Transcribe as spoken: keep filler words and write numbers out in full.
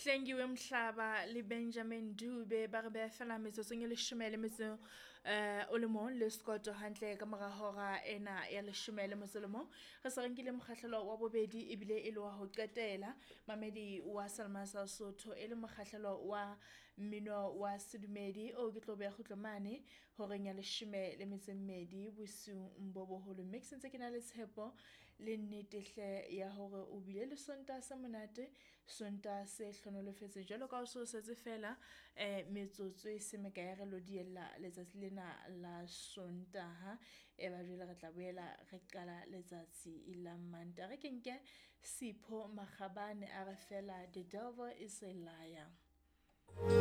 Hlengiwe Mhlaba le Benjamin Dube ba re befela metsotsong e leshome le metso eh o le mong le skoto hantle ka mora hora ena ya leshome le metso le mong re se re nkile mokgahlelo wa bobedi ebile e le wa ho qetela mamedi wa Salma Sesotho e le mokgahlelo wa mmino wa sedumedi o ke tlo beya khutlomane horeng ya leshome le metso e mmedi bosiung bo boholo mme ke sentse ke na le tshepo le nnetehle ya hore o bile le sonta sa monate sonta se hlonolofetse jalo ka o so setse fela eh metsotso e se meka ya re lo diella letsatsi lena la sontaha e ba jwale re tla boela re qala letsatsi la manta re kenke Sipho Magabane a re fela the devil is a liar.